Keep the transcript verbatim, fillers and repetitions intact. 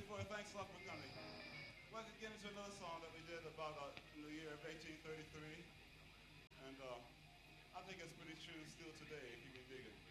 for it. Thanks a lot for coming. We're going to get into another song that we did about uh, in the year of eighteen thirty-three. And uh, I think it's pretty true still today, if you can dig it.